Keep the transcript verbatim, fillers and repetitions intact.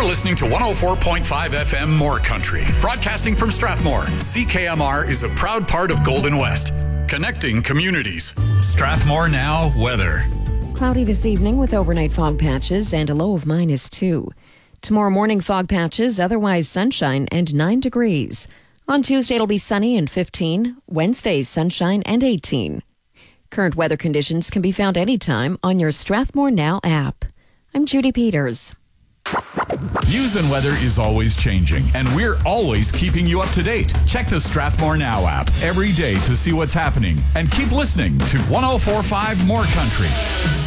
You're listening to one oh four point five F M More Country, broadcasting from Strathmore. C K M R is a proud part of Golden West, connecting communities. Strathmore Now weather. Cloudy this evening with overnight fog patches and a low of minus two. Tomorrow morning fog patches, otherwise sunshine and nine degrees. On Tuesday it'll be sunny and fifteen. Wednesday sunshine and eighteen. Current weather conditions can be found anytime on your Strathmore Now app. I'm Judy Peters. News and weather is always changing, and we're always keeping you up to date. Check the Strathmore Now app every day to see what's happening, and keep listening to one oh four point five More Country.